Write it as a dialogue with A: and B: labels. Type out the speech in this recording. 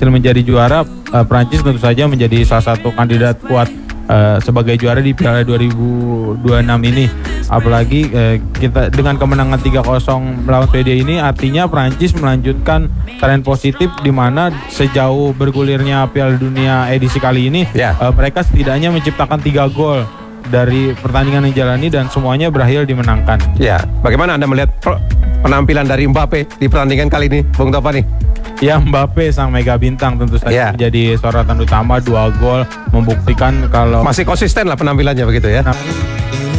A: berhasil menjadi juara, Prancis tentu saja menjadi salah satu kandidat kuat sebagai juara di Piala 2026 ini. Apalagi kita dengan kemenangan 3-0 melawan Swedia ini, artinya Prancis melanjutkan tren positif di mana sejauh bergulirnya Piala Dunia edisi kali ini mereka setidaknya menciptakan 3 gol dari pertandingan yang jalani dan semuanya berakhir dimenangkan.
B: Ya, bagaimana Anda melihat penampilan dari Mbappe di pertandingan kali ini, Bung Topan nih?
A: Ya, Mbappe sang mega bintang tentu saja menjadi sorotan utama, 2 gol membuktikan kalau
B: masih konsisten lah penampilannya begitu ya.
A: Nah,